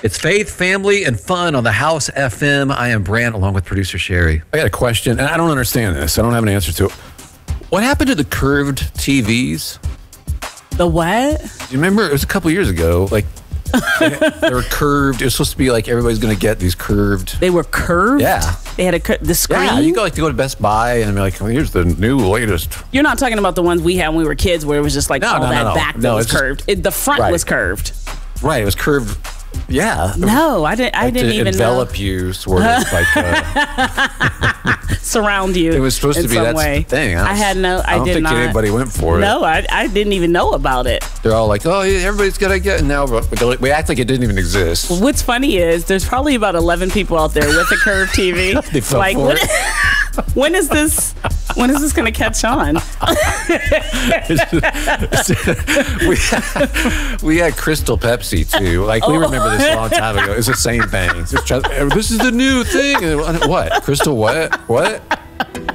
It's faith, family, and fun on the House FM. I am Brant, along with producer Sherry. I got a question, and I don't understand this. I don't have an answer to it. What happened to the curved TVs? The what? Do you remember? It was a couple years ago. Like, they were curved. It was supposed to be like everybody's going to get these curved. They were curved? Yeah. They had the screen? Yeah, you go to go to Best Buy and be like, well, here's the new latest. You're not talking about the ones we had when we were kids where it was just like No, back that was curved. The front Right. was curved. Right, it was curved. Yeah. No, I didn't even envelop you, sort of like. Surround you. It was supposed in to be some that way. thing. I don't think anybody went for it. No, I didn't even know about it. They're all like, oh, yeah, everybody's got to get it now. But we act like it didn't even exist. What's funny is there's probably about 11 people out there with a curved TV. They fell like, for it. when is this going to catch on? we had Crystal Pepsi too. Like we remember this a long time ago. It's the same thing. This is the new thing. What? Crystal what? What?